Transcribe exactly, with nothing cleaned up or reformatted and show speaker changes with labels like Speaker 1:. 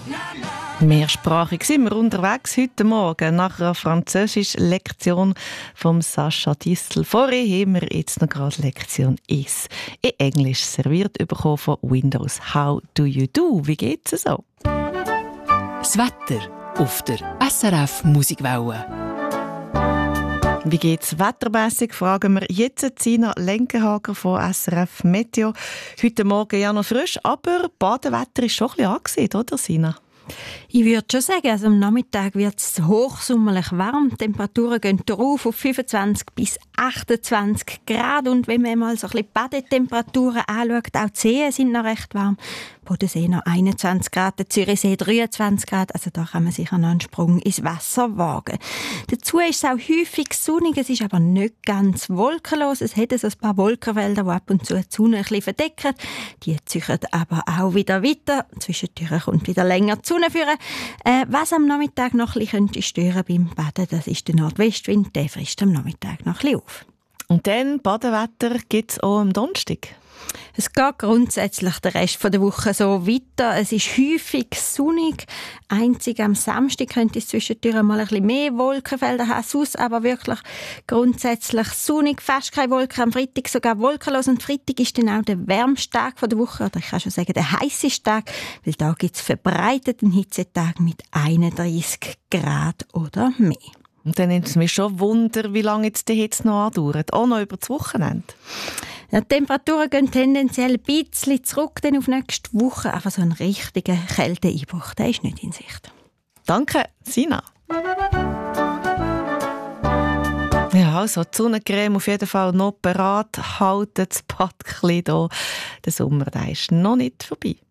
Speaker 1: Mehrsprachig sind wir unterwegs heute Morgen nach einer Französisch-Lektion vom Sascha Distel. Vorher haben wir jetzt noch gerade Lektion eins in Englisch serviert bekommen von Windows. How do you do? Wie geht's so?
Speaker 2: Das Wetter auf der S R F Musikwelle.
Speaker 1: Wie geht's wettermässig? Fragen wir jetzt Sina Lenkenhager von S R F Meteo. Heute Morgen ja noch frisch, aber Badewetter ist schon ein bisschen angesehen, oder Sina?
Speaker 3: Ich würde schon sagen, also am Nachmittag wird es hochsommerlich warm. Die Temperaturen gehen rauf auf fünfundzwanzig bis achtundzwanzig Grad. Und wenn man mal so ein bisschen Badetemperaturen anschaut, auch die Seen sind noch recht warm. Bodensee noch einundzwanzig Grad, der Zürichsee dreiundzwanzig Grad. Also da kann man sicher noch einen Sprung ins Wasser wagen. Dazu ist es auch häufig sonnig, es ist aber nicht ganz wolkenlos. Es hat so ein paar Wolkenwälder, die ab und zu die Sonne ein bisschen verdecken. Die ziehen aber auch wieder weiter. Zwischendurch kommt wieder länger die Sonne führen. Äh, was am Nachmittag noch ein bisschen stören beim Baden, das ist der Nordwestwind. Der frisst am Nachmittag noch ein bisschen auf.
Speaker 1: Und dann Badewetter gibt es auch am Donnerstag.
Speaker 3: Es geht grundsätzlich den Rest der Woche so weiter. Es ist häufig sonnig. Einzig am Samstag könnte es zwischendurch mal ein bisschen mehr Wolkenfelder haben. Sonst aber wirklich grundsätzlich sonnig, fast keine Wolken. Am Freitag sogar wolkenlos. Und Freitag ist dann auch der wärmste Tag der Woche. Oder ich kann schon sagen, der heisseste Tag. Weil da gibt es verbreiteten Hitzetag mit einunddreißig Grad oder mehr.
Speaker 1: Und dann nimmt es mich schon Wunder, wie lange jetzt die Hitze noch andauert. Auch noch über das Wochenende.
Speaker 3: Ja, die Temperaturen gehen tendenziell ein bisschen zurück dann auf nächste Woche. Aber so ein richtiger Kälteeinbruch, der ist nicht in Sicht.
Speaker 1: Danke, Sina. Ja, also die Sonnencreme auf jeden Fall noch parat halten, das Badchen hier. Der Sommer der ist noch nicht vorbei.